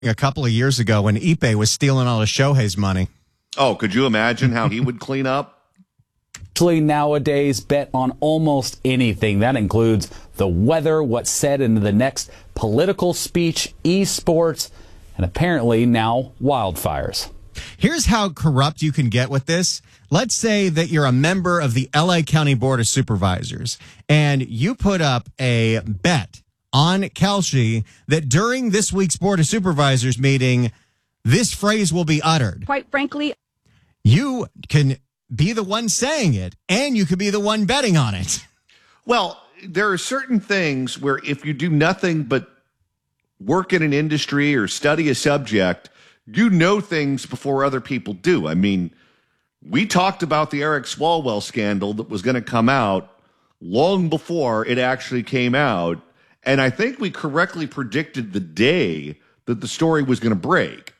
a couple of years ago when Ipe was stealing all of Shohei's money. Oh, could you imagine how he would clean up? Actually, nowadays, bet on almost anything. That includes the weather, what's said in the next political speech, esports, and apparently now wildfires. Here's how corrupt you can get with this. Let's say that you're a member of the LA County Board of Supervisors and you put up a bet on Kalshi that during this week's Board of Supervisors meeting, this phrase will be uttered. Quite frankly, you can be the one saying it and you could be the one betting on it. Well, there are certain things where if you do nothing but work in an industry or study a subject, you know things before other people do. I mean, we talked about the Eric Swalwell scandal that was going to come out long before it actually came out. And I think we correctly predicted the day that the story was going to break.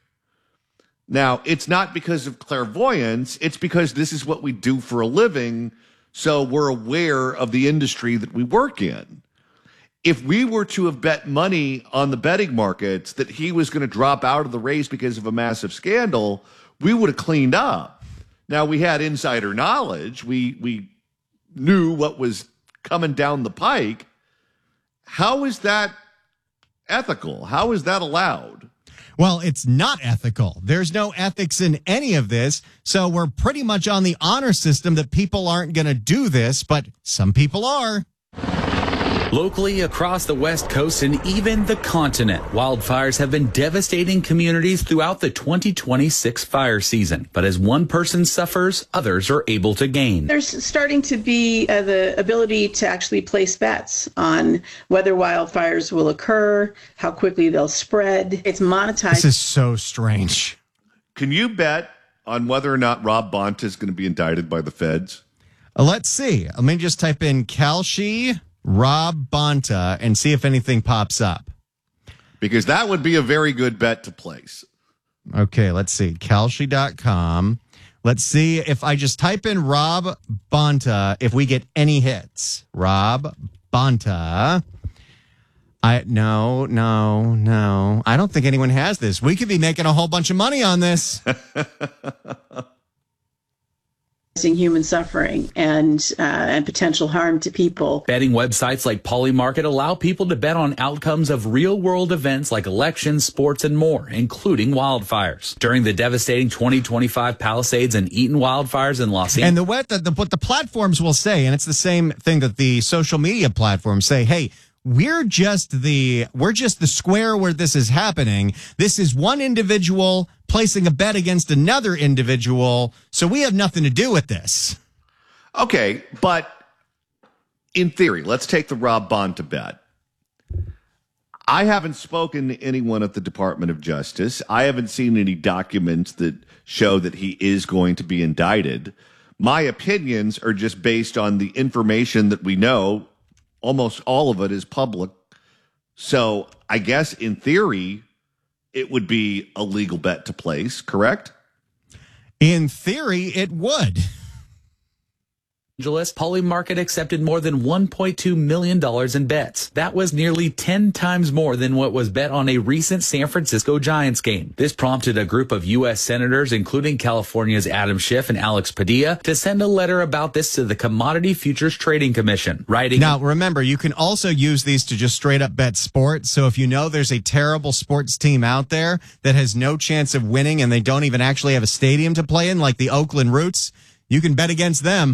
Now, it's not because of clairvoyance. It's because this is what we do for a living. So we're aware of the industry that we work in. If we were to have bet money on the betting markets that he was going to drop out of the race because of a massive scandal, we would have cleaned up. Now, we had insider knowledge. We knew what was coming down the pike. How is that ethical? How is that allowed? Well, it's not ethical. There's no ethics in any of this. So we're pretty much on the honor system that people aren't going to do this, but some people are. Locally, across the West Coast and even the continent, wildfires have been devastating communities throughout the 2026 fire season. But as one person suffers, others are able to gain. There's starting to be the ability to actually place bets on whether wildfires will occur, how quickly they'll spread. It's monetized. This is so strange. Can you bet on whether or not Rob Bonta is going to be indicted by the feds? Let's see. Let me just type in Kalshi Rob Bonta and see if anything pops up. Because that would be a very good bet to place. Okay, let's see. Kalshi.com. Let's see if I just type in Rob Bonta, if we get any hits. Rob Bonta. No. I don't think anyone has this. We could be making a whole bunch of money on this. Human suffering and potential harm to people. Betting websites like Polymarket allow people to bet on outcomes of real-world events like elections, sports, and more, including wildfires. During the devastating 2025 Palisades and Eaton wildfires in Los Angeles. And what the platforms will say, and it's the same thing that the social media platforms say, hey, we're just the square where this is happening. This is one individual placing a bet against another individual, so we have nothing to do with this. Okay, but in theory, let's take the Rob Bonta bet. I haven't spoken to anyone at the Department of Justice. I haven't seen any documents that show that he is going to be indicted. My opinions are just based on the information that we know. Almost all of it is public. So I guess in theory, it would be a legal bet to place, correct? In theory, it would. Polymarket accepted more than $1.2 million in bets. That was nearly 10 times more than what was bet on a recent San Francisco Giants game. This prompted a group of U.S. senators, including California's Adam Schiff and Alex Padilla, to send a letter about this to the Commodity Futures Trading Commission, writing... Now, remember, you can also use these to just straight up bet sports. So if you know there's a terrible sports team out there that has no chance of winning and they don't even actually have a stadium to play in, like the Oakland Roots, you can bet against them.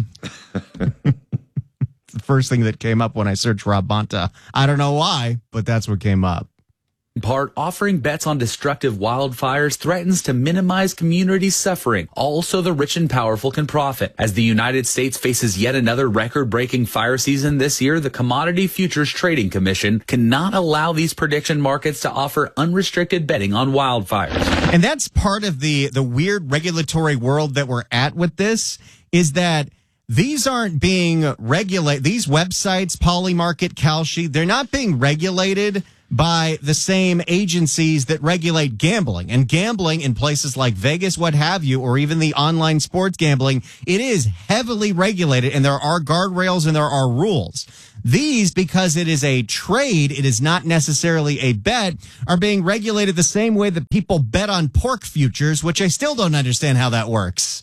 The first thing that came up when I searched Rob Bonta. I don't know why, but that's what came up. In part, offering bets on destructive wildfires threatens to minimize community suffering. Also, the rich and powerful can profit. As the United States faces yet another record-breaking fire season this year, the Commodity Futures Trading Commission cannot allow these prediction markets to offer unrestricted betting on wildfires. And that's part of the weird regulatory world that we're at with this, is that these aren't being regulated. These websites, Polymarket, Kalshi, they're not being regulated by the same agencies that regulate gambling. And gambling in places like Vegas, what have you, or even the online sports gambling, it is heavily regulated, and there are guardrails and there are rules. These, because it is a trade, it is not necessarily a bet, are being regulated the same way that people bet on pork futures, which I still don't understand how that works.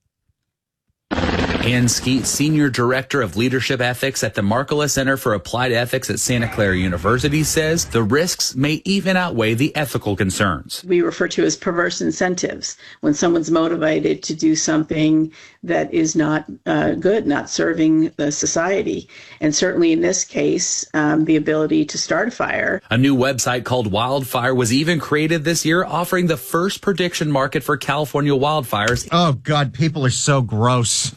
Ann Skeet, Senior Director of Leadership Ethics at the Markkula Center for Applied Ethics at Santa Clara University, says the risks may even outweigh the ethical concerns. We refer to as perverse incentives when someone's motivated to do something that is not good, not serving the society. And certainly in this case, the ability to start a fire. A new website called Wildfire was even created this year, offering the first prediction market for California wildfires. Oh, God, people are so gross.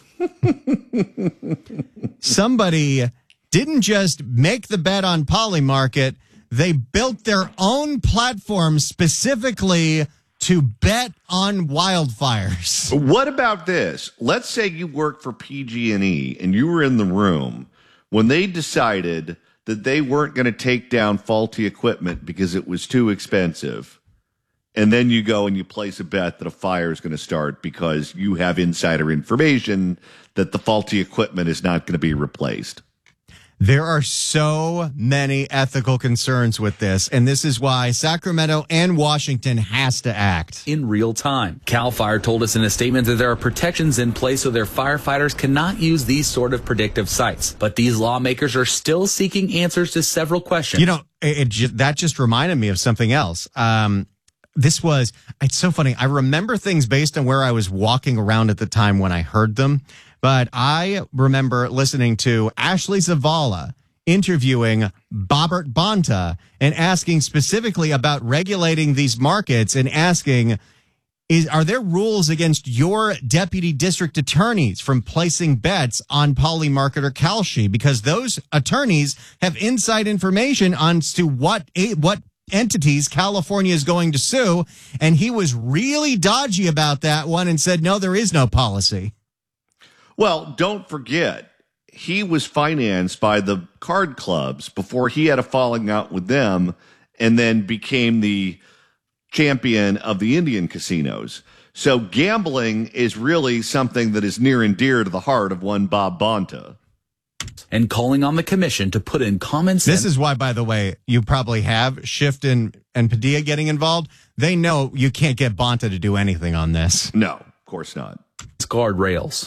Somebody didn't just make the bet on Polymarket, they built their own platform specifically to bet on wildfires. What about this? Let's say you work for PG&E and you were in the room when they decided that they weren't going to take down faulty equipment because it was too expensive. And then you go and you place a bet that a fire is going to start because you have insider information that the faulty equipment is not going to be replaced. There are so many ethical concerns with this, and this is why Sacramento and Washington has to act in real time. CAL FIRE told us in a statement that there are protections in place so their firefighters cannot use these sort of predictive sites. But these lawmakers are still seeking answers to several questions. You know, that just reminded me of something else. It's so funny. I remember things based on where I was walking around at the time when I heard them. But I remember listening to Ashley Zavala interviewing Bobbert Bonta and asking specifically about regulating these markets and asking, are there rules against your deputy district attorneys from placing bets on Polymarket or Kalshi? Because those attorneys have inside information on to what entities California is going to sue. And he was really dodgy about that one and said, no, there is no policy. Well, don't forget, he was financed by the card clubs before he had a falling out with them and then became the champion of the Indian casinos. So gambling is really something that is near and dear to the heart of one Bob Bonta. And calling on the commission to put in common sense. This is why, by the way, you probably have Schiff and Padilla getting involved. They know you can't get Bonta to do anything on this. No, of course not. It's guardrails.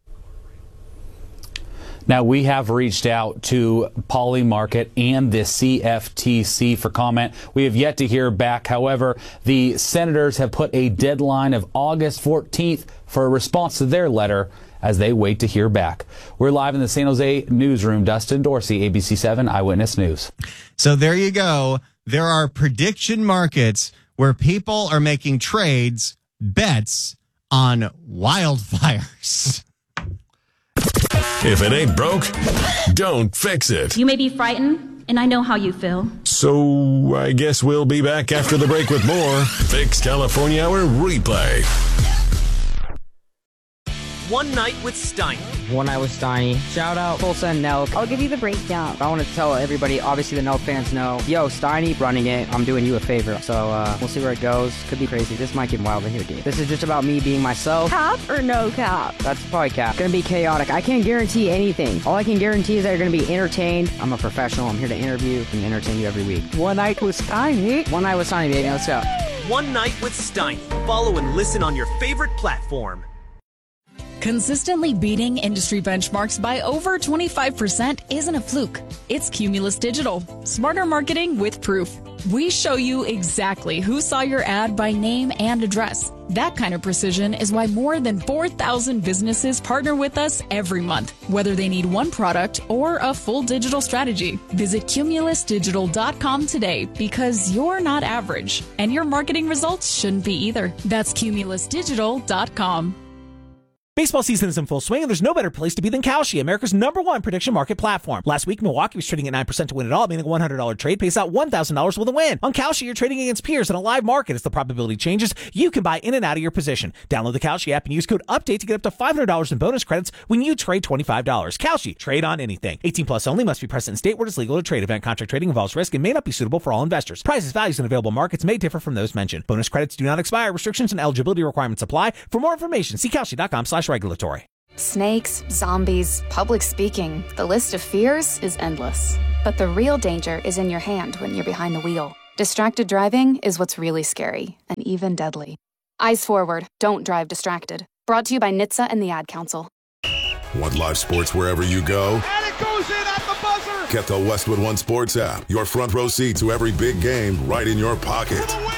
Now, we have reached out to Polymarket and the CFTC for comment. We have yet to hear back. However, the senators have put a deadline of August 14th for a response to their letter as they wait to hear back. We're live in the San Jose newsroom. Dustin Dorsey, ABC 7 Eyewitness News. So there you go. There are prediction markets where people are making trades, bets on wildfires. If it ain't broke, don't fix it. You may be frightened, and I know how you feel. So I guess we'll be back after the break with more Fix California Hour replay. One Night with Steiny. One Night with Steiny. Shout out Tulsa and Nelk. I'll give you the breakdown. I want to tell everybody, obviously the Nelk fans know, yo, Steiny running it. I'm doing you a favor. So we'll see where it goes. Could be crazy. This might get wild in here, dude. This is just about me being myself. Cap or no cap? That's probably cap. Gonna be chaotic. I can't guarantee anything. All I can guarantee is that you're gonna be entertained. I'm a professional. I'm here to interview and entertain you every week. One Night with Steiny. One Night with Steiny, baby. Let's go. One Night with Steiny. Follow and listen on your favorite platform. Consistently beating industry benchmarks by over 25% isn't a fluke. It's Cumulus Digital. Smarter marketing with proof. We show you exactly who saw your ad by name and address. That kind of precision is why more than 4,000 businesses partner with us every month, whether they need one product or a full digital strategy. Visit cumulusdigital.com today because you're not average, and your marketing results shouldn't be either. That's cumulusdigital.com. Baseball season is in full swing, and there's no better place to be than Kalshi, America's #1 prediction market platform. Last week, Milwaukee was trading at 9% to win it all, meaning a $100 trade pays out $1,000 with a win. On Kalshi, you're trading against peers in a live market. As the probability changes, you can buy in and out of your position. Download the Kalshi app and use code UPDATE to get up to $500 in bonus credits when you trade $25. Kalshi, trade on anything. 18 plus only, must be present in state where it's legal to trade. Event contract trading involves risk and may not be suitable for all investors. Prices, values, and available markets may differ from those mentioned. Bonus credits do not expire. Restrictions and eligibility requirements apply. For more information, see Kalshi.com/regulatory. Snakes, zombies, public speaking. The list of fears is endless. But the real danger is in your hand when you're behind the wheel. Distracted driving is what's really scary and even deadly. Eyes forward. Don't drive distracted. Brought to you by NHTSA and the Ad Council. Want live sports wherever you go? And it goes in at the buzzer! Get the Westwood One Sports app. Your front row seat to every big game right in your pocket. For the win!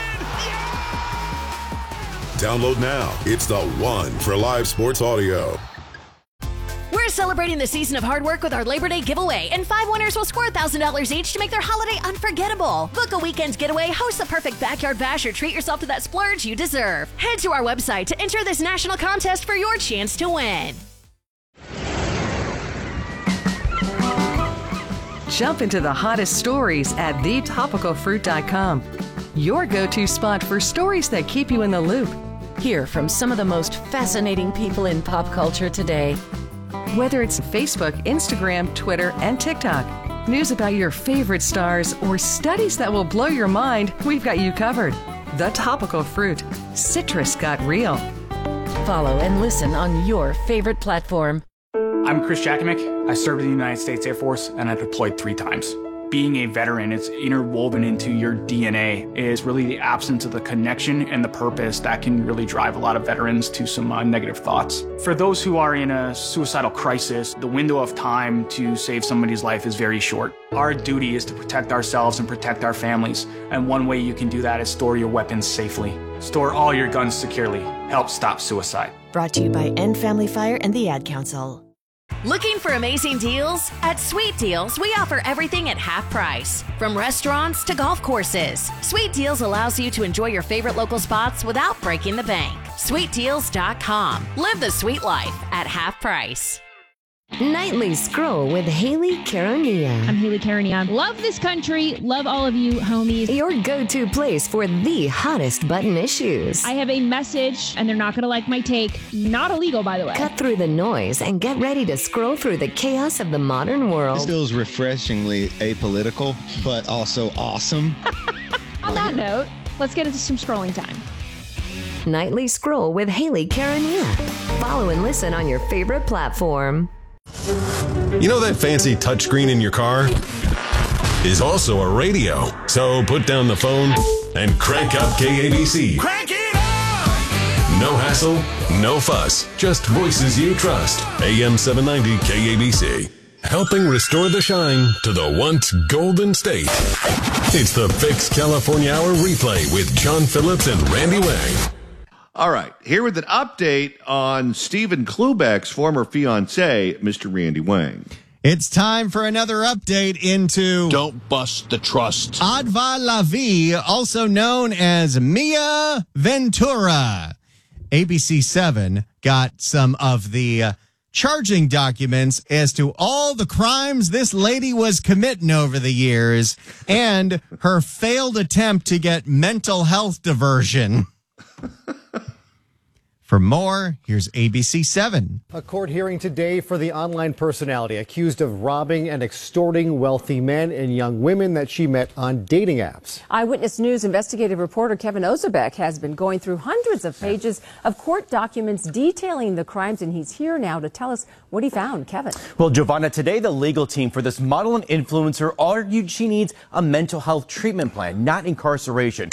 Download now. It's the one for live sports audio. We're celebrating the season of hard work with our Labor Day giveaway, and 5 winners will score $1,000 each to make their holiday unforgettable. Book a weekend getaway, host the perfect backyard bash, or treat yourself to that splurge you deserve. Head to our website to enter this national contest for your chance to win. Jump into the hottest stories at thetopicalfruit.com. Your go-to spot for stories that keep you in the loop. Hear from some of the most fascinating people in pop culture today. Whether it's Facebook, Instagram, Twitter, and TikTok, news about your favorite stars, or studies that will blow your mind, we've got you covered. The Topical Fruit. Citrus got real. Follow and listen on your favorite platform. I'm Chris Jakimick. I served in the United States Air Force and I deployed 3 times. Being a veteran, it's interwoven into your DNA, is really the absence of the connection and the purpose that can really drive a lot of veterans to some negative thoughts. For those who are in a suicidal crisis, the window of time to save somebody's life is very short. Our duty is to protect ourselves and protect our families, and one way you can do that is store your weapons safely. Store all your guns securely. Help stop suicide. Brought to you by End Family Fire and the Ad Council. Looking for amazing deals? At Sweet Deals, we offer everything at half price. From restaurants to golf courses, Sweet Deals allows you to enjoy your favorite local spots without breaking the bank. SweetDeals.com. Live the sweet life at half price. Nightly Scroll with Haley Karania. I'm Haley Karania. Love this country. Love all of you, homies. Your go-to place for the hottest button issues. I have a message, and they're not going to like my take. Not illegal, by the way. Cut through the noise and get ready to scroll through the chaos of the modern world. This feels refreshingly apolitical, but also awesome. On that note, let's get into some scrolling time. Nightly Scroll with Haley Karania. Follow and listen on your favorite platform. You know that fancy touchscreen in your car is also a radio. So put down the phone and crank up KABC. Crank it up! No hassle, no fuss, just voices you trust. AM 790 KABC. Helping restore the shine to the once golden state. It's the Fix California Hour replay with John Phillips and Randy Wang. All right, here with an update on Stephen Klubeck's former fiancé, Mr. Randy Wang. It's time for another update into Don't Bust the Trust. Adva Lavi, also known as Mia Ventura. ABC7 got some of the charging documents as to all the crimes this lady was committing over the years and her failed attempt to get mental health diversion. For more, here's ABC7. A court hearing today for the online personality accused of robbing and extorting wealthy men and young women that she met on dating apps. Eyewitness News investigative reporter Kevin Ozebek has been going through hundreds of pages of court documents detailing the crimes, and he's here now to tell us what he found. Kevin. Well, Giovanna, today the legal team for this model and influencer argued she needs a mental health treatment plan, not incarceration.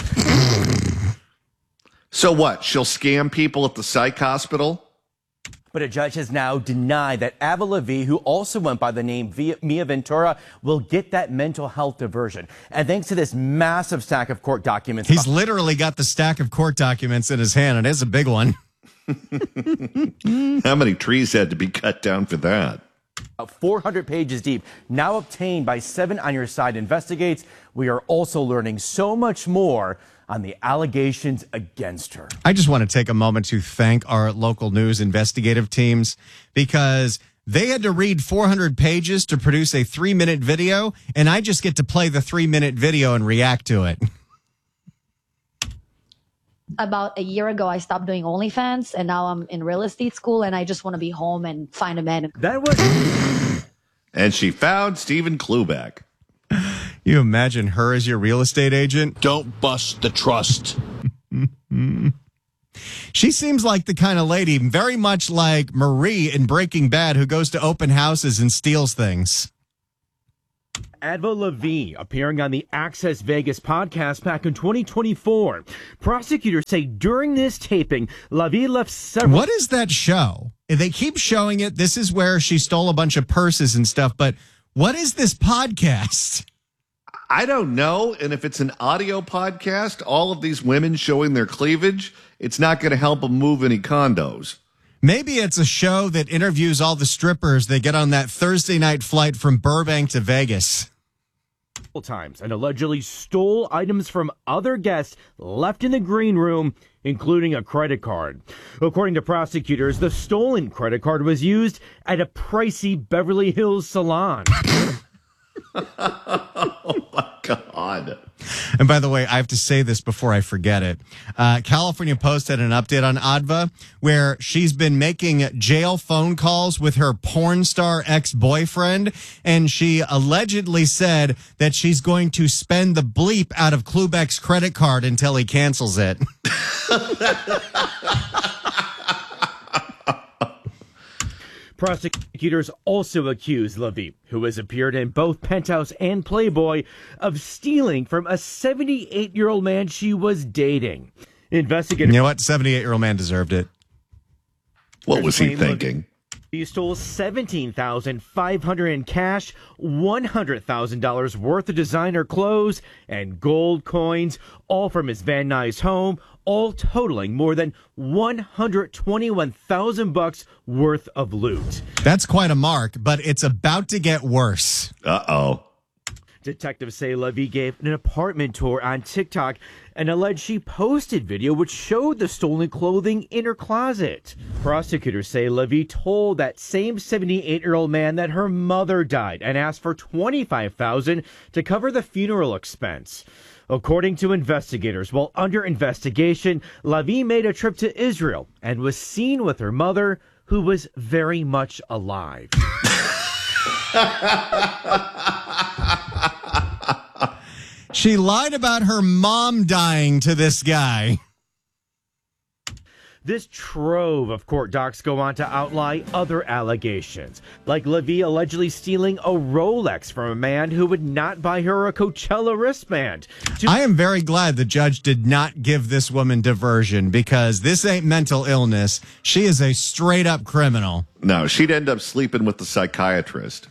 So what? She'll scam people at the psych hospital? But a judge has now denied that Ava Lavi, who also went by the name Mia Ventura, will get that mental health diversion. And thanks to this massive stack of court documents. He's literally got the stack of court documents in his hand, and it's a big one. How many trees had to be cut down for that? 400 pages deep, now obtained by 7 on Your Side Investigates. We are also learning so much more on the allegations against her. I just want to take a moment to thank our local news investigative teams because they had to read 400 pages to produce a 3-minute video, and I just get to play the 3-minute video and react to it. About a year ago, I stopped doing OnlyFans, and now I'm in real estate school, and I just want to be home and find a man. That was... And she found Stephen Klubeck. You imagine her as your real estate agent? Don't bust the trust. She She seems like the kind of lady, very much like Marie in Breaking Bad, who goes to open houses and steals things. Avril Lavigne appearing on the Access Vegas podcast back in 2024. Prosecutors say during this taping, Lavigne left several... What is that show? They keep showing it. This is where she stole a bunch of purses and stuff, but what is this podcast? I don't know. And if it's an audio podcast, all of these women showing their cleavage, it's not going to help them move any condos. Maybe it's a show that interviews all the strippers that get on that Thursday night flight from Burbank to Vegas. Times and allegedly stole items from other guests left in the green room, including a credit card. According to prosecutors, the stolen credit card was used at a pricey Beverly Hills salon. Oh, my God. And by the way, I have to say this before I forget it. California Post had an update on Adva where she's been making jail phone calls with her porn star ex-boyfriend, and she allegedly said that she's going to spend the bleep out of Klubek's credit card until he cancels it. Prosecutors also accused Lavigne, who has appeared in both Penthouse and Playboy, of stealing from a 78-year-old man she was dating. Investigators... You know what? 78-year-old man deserved it. What was he thinking? He stole $17,500 in cash, $100,000 worth of designer clothes, and gold coins, all from his Van Nuys home, all totaling more than $121,000 worth of loot. That's quite a mark, but it's about to get worse. Uh-oh. Detectives say Levy gave an apartment tour on TikTok and alleged she posted video which showed the stolen clothing in her closet. Prosecutors say Levy told that same 78-year-old man that her mother died and asked for $25,000 to cover the funeral expense. According to investigators, while under investigation, Levy made a trip to Israel and was seen with her mother, who was very much alive. She lied about her mom dying to this guy. This trove of court docs go on to outline other allegations, like Levy allegedly stealing a Rolex from a man who would not buy her a Coachella wristband. I am very glad the judge did not give this woman diversion, because this ain't mental illness. She is a straight up criminal. No, she'd end up sleeping with the psychiatrist.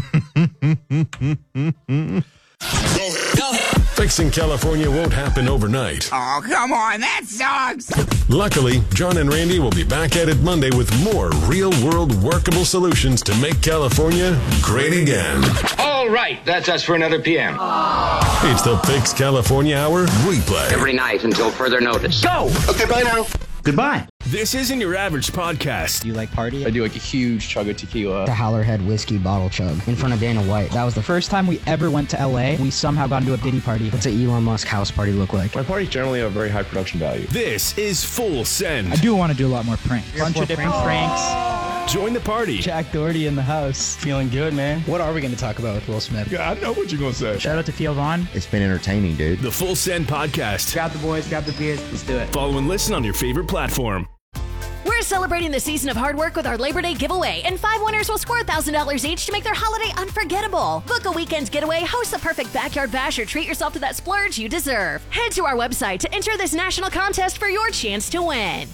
Fixing California won't happen overnight. Oh, come on, that sucks. Luckily, John and Randy will be back at it Monday with more real-world workable solutions to make California great again. All right, that's us for another PM. It's the Fix California Hour replay. Every night until further notice. Go! Okay, bye now. Goodbye. This isn't your average podcast. Do you like party? I do like a huge chug of tequila. The Howlerhead whiskey bottle chug in front of Dana White. That was the first time we ever went to LA. We somehow got into a Diddy party. What's an Elon Musk house party look like? My parties generally have very high production value. This is Full Send. I do want to do a lot more pranks. Bunch of different pranks. Join the party. Jack Doherty in the house. Feeling good, man. What are we going to talk about with Will Smith? Yeah, I know what you're going to say. Shout out to Theo Vaughn. It's been entertaining, dude. The Full Send Podcast. Grab the boys, grab the beers. Let's do it. Follow and listen on your favorite platform. We're celebrating the season of hard work with our Labor Day giveaway, and 5 winners will score $1,000 each to make their holiday unforgettable. Book a weekend's getaway, host the perfect backyard bash, or treat yourself to that splurge you deserve. Head to our website to enter this national contest for your chance to win.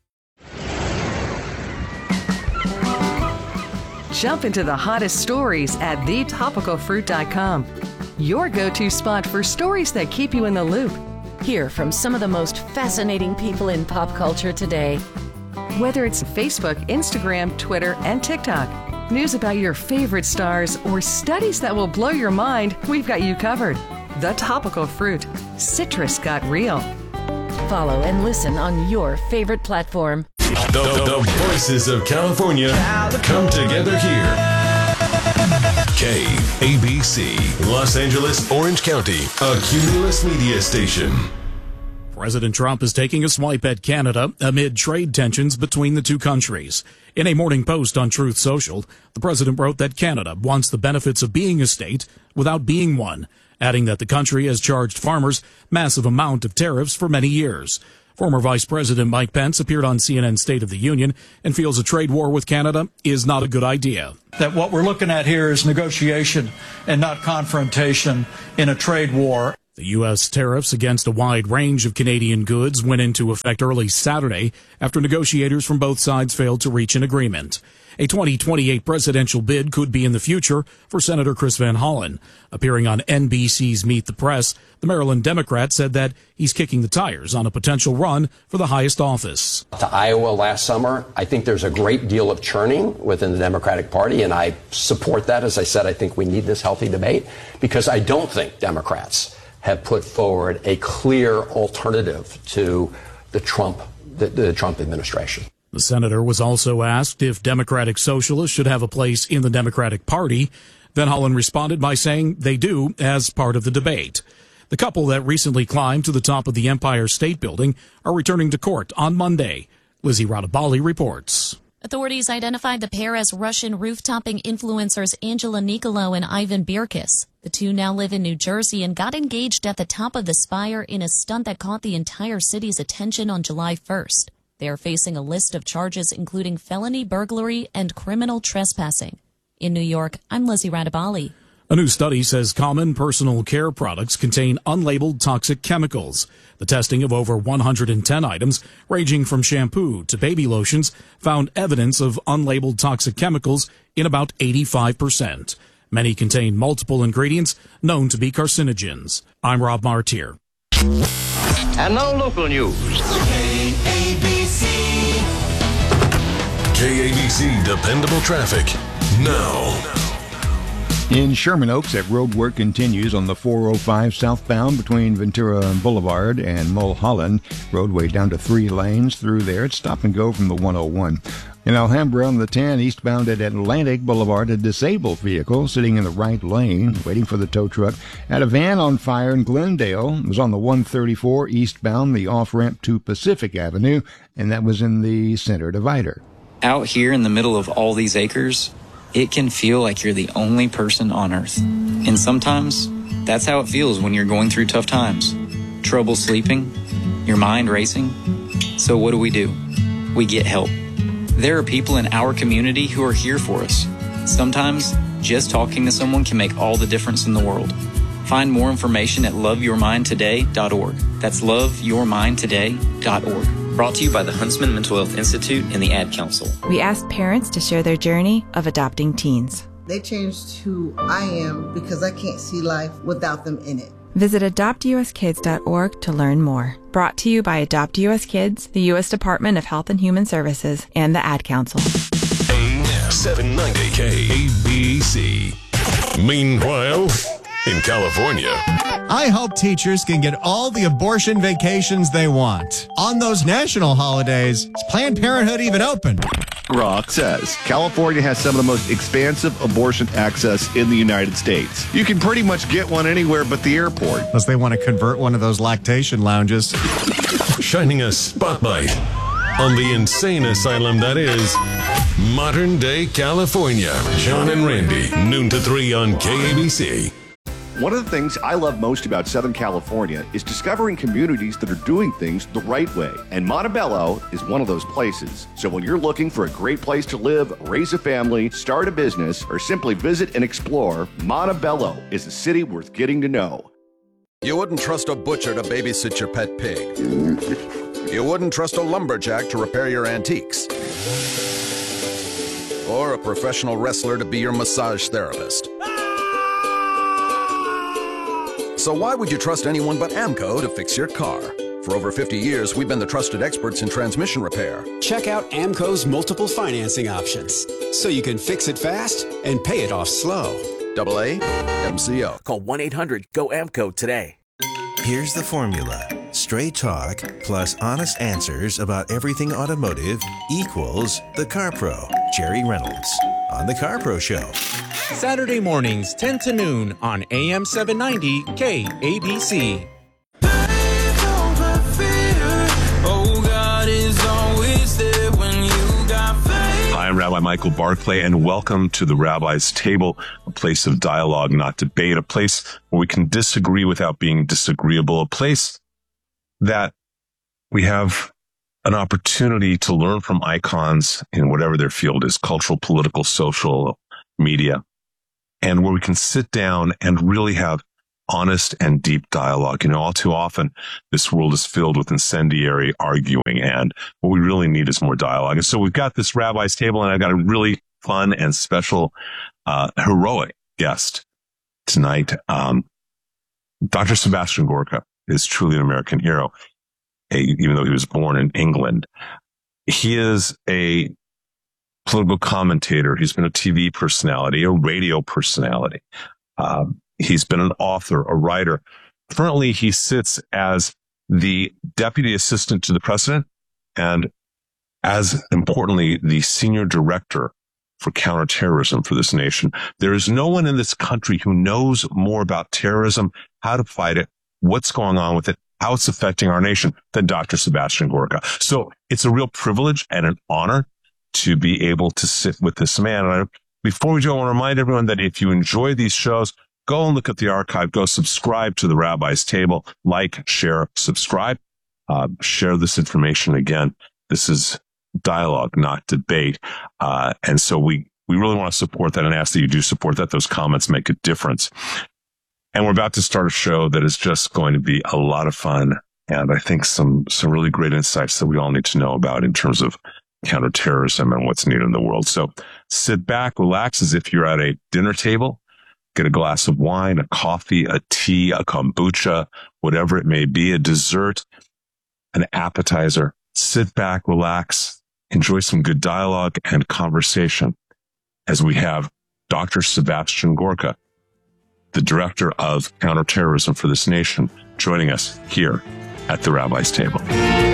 Jump into the hottest stories at thetopicalfruit.com. Your go-to spot for stories that keep you in the loop. Hear from some of the most fascinating people in pop culture today. Whether it's Facebook, Instagram, Twitter, and TikTok, news about your favorite stars, or studies that will blow your mind, we've got you covered. The Topical Fruit. Citrus got real. Follow and listen on your favorite platform. The voices of California come together here. KABC, Los Angeles, Orange County, a Cumulus media station. President Trump is taking a swipe at Canada amid trade tensions between the two countries. In a Morning Post on Truth Social, the president wrote that Canada wants the benefits of being a state without being one, adding that the country has charged farmers massive amount of tariffs for many years. Former Vice President Mike Pence appeared on CNN's State of the Union and feels a trade war with Canada is not a good idea. That what we're looking at here is negotiation and not confrontation in a trade war. The U.S. tariffs against a wide range of Canadian goods went into effect early Saturday after negotiators from both sides failed to reach an agreement. A 2028 presidential bid could be in the future for Senator Chris Van Hollen. Appearing on NBC's Meet the Press, the Maryland Democrat said that he's kicking the tires on a potential run for the highest office. To Iowa last summer, I think there's a great deal of churning within the Democratic Party, and I support that. As I said, I think we need this healthy debate because I don't think Democrats have put forward a clear alternative to the Trump administration. The senator was also asked if Democratic Socialists should have a place in the Democratic Party. Van Hollen responded by saying they do as part of the debate. The couple that recently climbed to the top of the Empire State Building are returning to court on Monday. Lizzie Radabali reports. Authorities identified the pair as Russian roof-topping influencers Angela Nicolo and Ivan Birkis. The two now live in New Jersey and got engaged at the top of the spire in a stunt that caught the entire city's attention on July 1st. They are facing a list of charges including felony burglary and criminal trespassing. In New York, I'm Lizzie Radabali. A new study says common personal care products contain unlabeled toxic chemicals. The testing of over 110 items, ranging from shampoo to baby lotions, found evidence of unlabeled toxic chemicals in about 85%. Many contain multiple ingredients known to be carcinogens. I'm Rob Martier. And now local news. KABC Dependable Traffic now. In Sherman Oaks, that road work continues on the 405 southbound between Ventura Boulevard and Mulholland. Roadway down to 3 lanes through there. It's stop and go from the 101. In Alhambra on the 10, eastbound at Atlantic Boulevard, a disabled vehicle sitting in the right lane, waiting for the tow truck. Had a van on fire in Glendale. It was on the 134 eastbound, the off-ramp to Pacific Avenue, and that was in the center divider. Out here in the middle of all these acres, it can feel like you're the only person on Earth. And sometimes, that's how it feels when you're going through tough times. Trouble sleeping, your mind racing. So what do? We get help. There are people in our community who are here for us. Sometimes, just talking to someone can make all the difference in the world. Find more information at loveyourmindtoday.org. That's loveyourmindtoday.org. Brought to you by the Huntsman Mental Health Institute and the Ad Council. We asked parents to share their journey of adopting teens. They changed who I am because I can't see life without them in it. Visit adoptuskids.org to learn more. Brought to you by Adopt US Kids, the U.S. Department of Health and Human Services, and the Ad Council. AM 790 KABC. Meanwhile, in California, I hope teachers can get all the abortion vacations they want. On those national holidays, is Planned Parenthood even open? Rock says California has some of the most expansive abortion access in the United States. You can pretty much get one anywhere but the airport. Unless they want to convert one of those lactation lounges. shining a spotlight on the insane asylum that is modern day California. John and Randy, noon to 3 on KABC. One of the things I love most about Southern California is discovering communities that are doing things the right way. And Montebello is one of those places. So when you're looking for a great place to live, raise a family, start a business, or simply visit and explore, Montebello is a city worth getting to know. You wouldn't trust a butcher to babysit your pet pig. You wouldn't trust a lumberjack to repair your antiques. Or a professional wrestler to be your massage therapist. So why would you trust anyone but AMCO to fix your car? For over 50 years, we've been the trusted experts in transmission repair. Check out AMCO's multiple financing options, so you can fix it fast and pay it off slow. AA MCO. Call 1-800-GO-AMCO today. Here's the formula. Straight talk plus honest answers about everything automotive equals The Car Pro. Jerry Reynolds on The Car Pro Show. Saturday mornings, 10 to noon on AM 790 KABC. I'm Rabbi Michael Barclay, and welcome to the Rabbi's Table, a place of dialogue, not debate, a place where we can disagree without being disagreeable, a place that we have an opportunity to learn from icons in whatever their field is, cultural, political, social, media, and where we can sit down and really have honest and deep dialogue. All too often, this world is filled with incendiary arguing, and what we really need is more dialogue. And so we've got this Rabbi's Table, and I've got a really fun and special, heroic guest tonight. Dr. Sebastian Gorka is truly an American hero, even though he was born in England. He is a political commentator. He's been a TV personality, a radio personality. He's been an author, a writer. Currently, he sits as the deputy assistant to the president and, as importantly, the senior director for counterterrorism for this nation. There is no one in this country who knows more about terrorism, how to fight it, what's going on with it, how it's affecting our nation than Dr. Sebastian Gorka. So it's a real privilege and an honor to be able to sit with this man. And before we go, I want to remind everyone that if you enjoy these shows, go and look at the archive, go subscribe to the Rabbi's Table, like, share, subscribe, share this information. Again, this is dialogue, not debate. And so we really want to support that and ask that you do support that. Those comments make a difference. And we're about to start a show that is just going to be a lot of fun. And I think some really great insights that we all need to know about in terms of counterterrorism and what's needed in the world. So sit back, relax as if you're at a dinner table, get a glass of wine, a coffee, a tea, a kombucha, whatever it may be, a dessert, an appetizer. Sit back, relax, enjoy some good dialogue and conversation as we have Dr. Sebastian Gorka, the director of counterterrorism for this nation, joining us here at the Rabbi's Table.